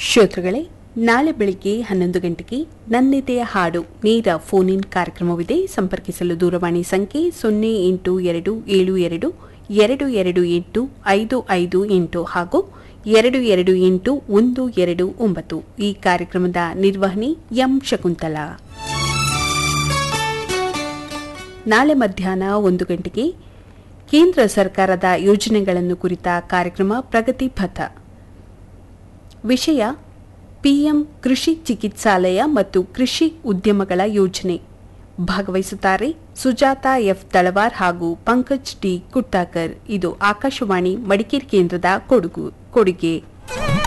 ಶ್ರೋತೃಗಳೇ, ನಾಳೆ ಬೆಳಿಗ್ಗೆ 11 ಗಂಟೆಗೆ ನನ್ನೆದೆಯ ಹಾಡು ನೇರ ಫೋನ್ ಇನ್ ಕಾರ್ಯಕ್ರಮವಿದೆ. ಸಂಪರ್ಕಿಸಲು ದೂರವಾಣಿ ಸಂಖ್ಯೆ 08222285528 ಹಾಗೂ 228129. ಈ ಕಾರ್ಯಕ್ರಮದ ನಿರ್ವಹಣೆ ಎಂ ಶಕುಂತಲಾ. ನಾಳೆ ಮಧ್ಯಾಹ್ನ 1 ಗಂಟೆಗೆ ಕೇಂದ್ರ ಸರ್ಕಾರದ ಯೋಜನೆಗಳನ್ನು ಕುರಿತ ಕಾರ್ಯಕ್ರಮ ಪ್ರಗತಿ ಪಥ. ವಿಷಯ ಪಿಎಂ ಕೃಷಿ ಚಿಕಿತ್ಸಾಲಯ ಮತ್ತು ಕೃಷಿ ಉದ್ಯಮಗಳ ಯೋಜನೆ. ಭಾಗವಹಿಸುತ್ತಾರೆ ಸುಜಾತಾ ಎಫ್ ತಳವಾರ್ ಹಾಗೂ ಪಂಕಜ್ ಡಿ ಕುಟ್ಟಾಕರ್. ಇದು ಆಕಾಶವಾಣಿ ಮಡಿಕೇರಿ ಕೇಂದ್ರದ ಕೊಡುಗೆ.